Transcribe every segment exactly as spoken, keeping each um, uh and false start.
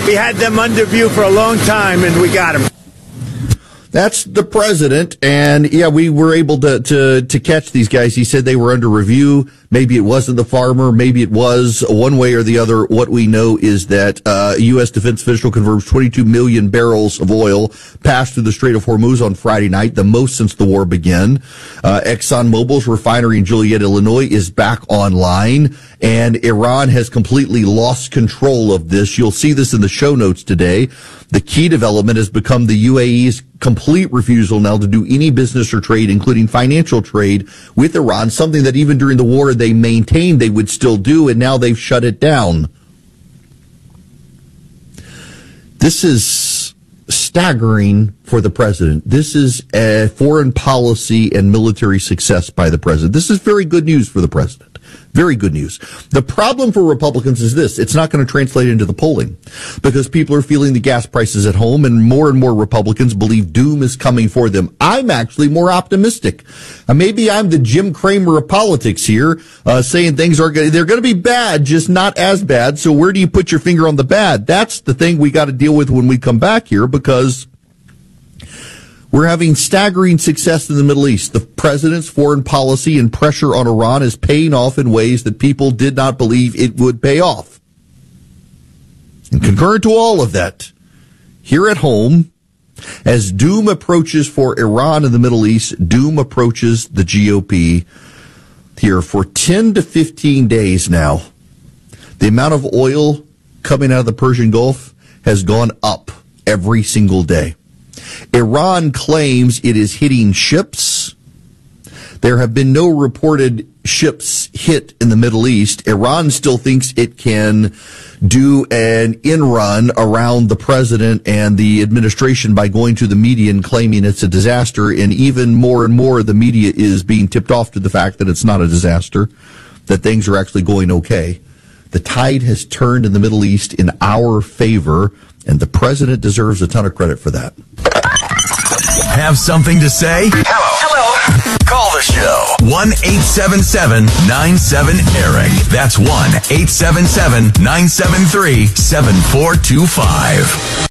We had them under view for a long time, and we got them. That's the president, and yeah, we were able to, to, to catch these guys. He said they were under review. Maybe it wasn't the farmer. Maybe it was. One way or the other, what we know is that uh U S defense official confirms twenty-two million barrels of oil passed through the Strait of Hormuz on Friday night, the most since the war began. Uh ExxonMobil's refinery in Joliet, Illinois is back online, and Iran has completely lost control of this. You'll see this in the show notes today. The key development has become the U A E's complete refusal now to do any business or trade, including financial trade, with Iran, something that even during the war they maintained they would still do, and now they've shut it down. This is staggering for the president. This is a foreign policy and military success by the president. This is very good news for the president. Very good news. The problem for Republicans is this. It's not going to translate into the polling because people are feeling the gas prices at home, and more and more Republicans believe doom is coming for them. I'm actually more optimistic. Uh, maybe I'm the Jim Cramer of politics here, uh, saying things are going they're going to be bad, just not as bad. So where do you put your finger on the bad? That's the thing we got to deal with when we come back here, because we're having staggering success in the Middle East. The president's foreign policy and pressure on Iran is paying off in ways that people did not believe it would pay off. And concurrent to all of that, here at home, as doom approaches for Iran in the Middle East, doom approaches the G O P here for ten to fifteen days now. The amount of oil coming out of the Persian Gulf has gone up every single day. Iran claims it is hitting ships. There have been no reported ships hit in the Middle East. Iran still thinks it can do an in-run around the president and the administration by going to the media and claiming it's a disaster. And even more and more, the media is being tipped off to the fact that it's not a disaster, that things are actually going okay. The tide has turned in the Middle East in our favor, and the president deserves a ton of credit for that. Have something to say? Hello. Hello. Call the show. one eight seven seven nine seven Eric. That's one eight seven seven nine seven three seven four two five.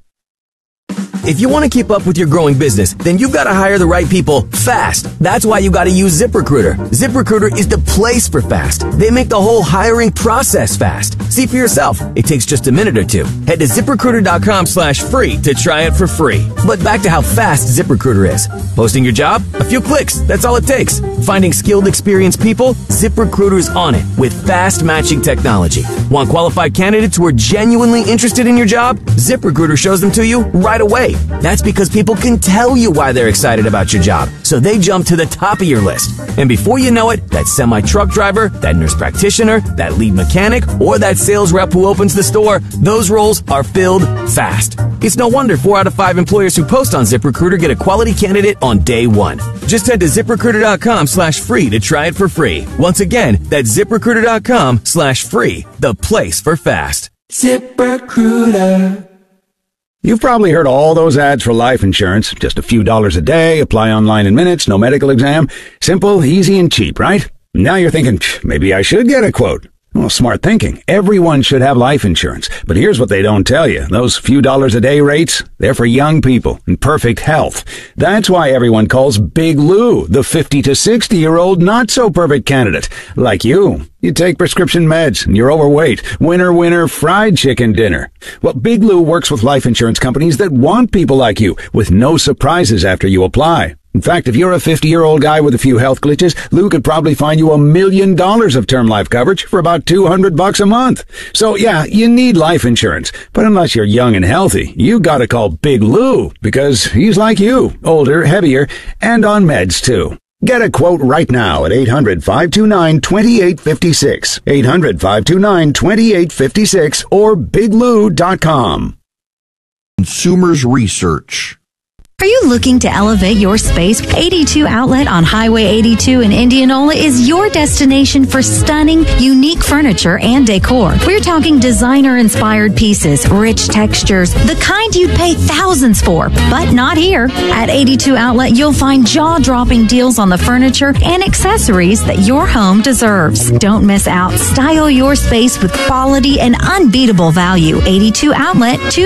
If you want to keep up with your growing business, then you've got to hire the right people fast. That's why you got to use ZipRecruiter. ZipRecruiter is the place for fast. They make the whole hiring process fast. See for yourself. It takes just a minute or two. Head to ZipRecruiter.com slash free to try it for free. But back to how fast ZipRecruiter is. Posting your job? A few clicks. That's all it takes. Finding skilled, experienced people? ZipRecruiter's on it with fast matching technology. Want qualified candidates who are genuinely interested in your job? ZipRecruiter shows them to you right away. That's because people can tell you why they're excited about your job, so they jump to the top of your list. And before you know it, that semi-truck driver, that nurse practitioner, that lead mechanic, or that sales rep who opens the store, those roles are filled fast. It's no wonder four out of five employers who post on ZipRecruiter get a quality candidate on day one. Just head to ZipRecruiter.com slash free to try it for free. Once again, that's ZipRecruiter.com slash free, the place for fast. ZipRecruiter. You've probably heard all those ads for life insurance. Just a few dollars a day, apply online in minutes, no medical exam. Simple, easy, and cheap, right? Now you're thinking, maybe I should get a quote. Well, smart thinking. Everyone should have life insurance. But here's what they don't tell you. Those few dollars a day rates, they're for young people in perfect health. That's why everyone calls Big Lou the fifty to sixty year old not so perfect candidate. Like you. You take prescription meds and you're overweight. Winner, winner, fried chicken dinner. Well, Big Lou works with life insurance companies that want people like you with no surprises after you apply. In fact, if you're a fifty-year-old guy with a few health glitches, Lou could probably find you a million dollars of term life coverage for about two hundred bucks a month. So yeah, you need life insurance. But unless you're young and healthy, you gotta call Big Lou because he's like you, older, heavier, and on meds too. Get a quote right now at eight hundred, five two nine, two eight five six, eight hundred, five two nine, two eight five six, or big lou dot com. Consumers Research. Are you looking to elevate your space? eighty-two Outlet on Highway eighty-two in Indianola is your destination for stunning, unique furniture and decor. We're talking designer-inspired pieces, rich textures, the kind you'd pay thousands for, but not here. At eighty-two Outlet, you'll find jaw-dropping deals on the furniture and accessories that your home deserves. Don't miss out. Style your space with quality and unbeatable value. eighty-two Outlet, two